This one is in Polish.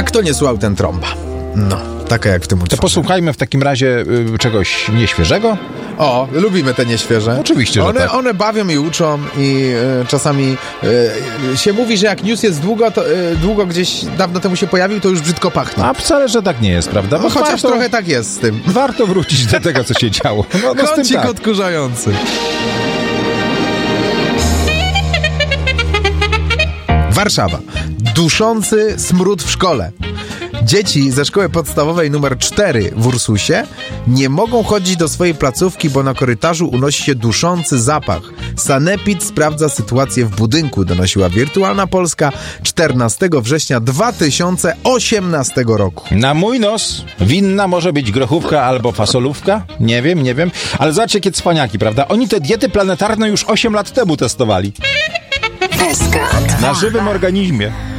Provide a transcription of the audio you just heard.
A kto nie słuchał, ten trąba. No, taka jak w tym utworze. To posłuchajmy w takim razie czegoś nieświeżego. O, lubimy te nieświeże. Oczywiście, że tak. One bawią i uczą i czasami się mówi, że jak news jest długo gdzieś dawno temu się pojawił, to już brzydko pachnie. A wcale, że tak nie jest, prawda? No, chociaż trochę tak jest z tym. Warto wrócić do tego, co się działo. No, z tym Kącik tak. odkurzający. Warszawa. Duszący smród w szkole. Dzieci ze szkoły podstawowej nr 4 w Ursusie nie mogą chodzić do swojej placówki, bo na korytarzu unosi się duszący zapach. Sanepid sprawdza sytuację w budynku, donosiła Wirtualna Polska 14 września 2018 roku. Na mój nos winna może być grochówka albo fasolówka. Nie wiem. Ale zobaczcie, jakie cwaniaki, prawda? Oni te diety planetarne już 8 lat temu testowali. SK2. Na żywym organizmie.